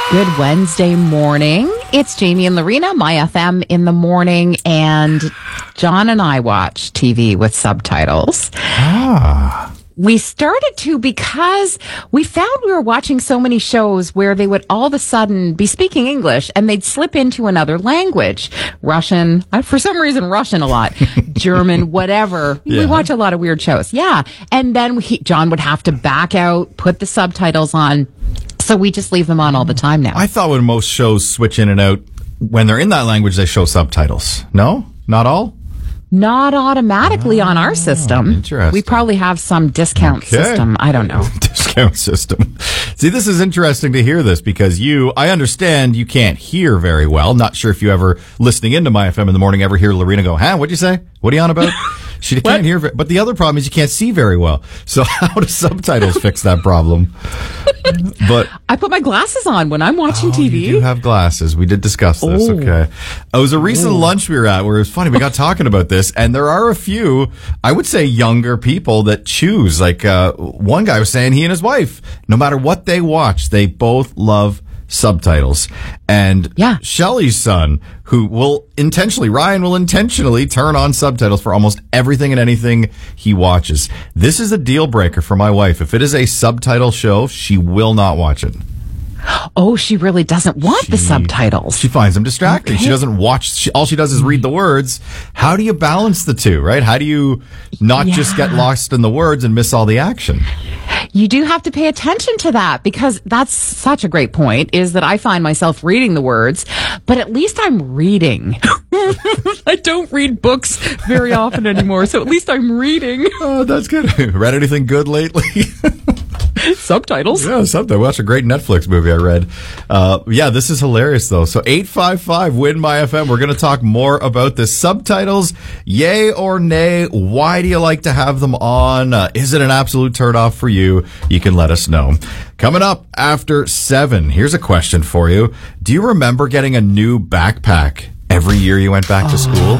Good Wednesday morning. It's Jamie and Lorena, My FM in the morning, and John and I watch TV with subtitles. We started to because we found we were watching so many shows where they would all of a sudden be speaking English and they'd slip into another language. Russian, for some reason, Russian a lot. German, whatever. Yeah. We watch a lot of weird shows. Yeah. And then John would have to back out, put the subtitles on. So we just leave them on all the time now. I thought when most shows switch in and out, when they're in that language, they show subtitles. No? Not all? Not automatically on our system. Interesting. We probably have some discount system. I don't know. Discount system. See, this is interesting to hear this because I understand you can't hear very well. Not sure if you ever, listening into My FM in the morning, ever hear Lorena go, what'd you say? What are you on about? She can't hear, but the other problem is you can't see very well. So how do subtitles fix that problem? But I put my glasses on when I'm watching TV. You do have glasses. We did discuss this. Okay. It was a recent lunch we were at where it was funny. We got talking about this, and there are a few, I would say, younger people that choose. Like one guy was saying he and his wife, no matter what they watch, they both love subtitles. And Shelley's son, Ryan will intentionally turn on subtitles for almost everything and anything he watches. This is a deal breaker for my wife. If it is a subtitle show, she will not watch it. Oh, she really doesn't want the subtitles. She finds them distracting. Okay. She doesn't watch. All she does is read the words. How do you balance the two, right? How do you not just get lost in the words and miss all the action? You do have to pay attention to that because that's such a great point, is that I find myself reading the words, but at least I'm reading. I don't read books very often anymore, so at least I'm reading. Oh, that's good. Read anything good lately? Subtitles. Yeah, subtitles. Watch a great Netflix movie I read. This is hilarious, though. So 855-WIN-MY-FM. We're going to talk more about this. Subtitles, yay or nay? Why do you like to have them on? Is it an absolute turnoff for you? You can let us know. Coming up after 7, here's a question for you. Do you remember getting a new backpack every year you went back to school?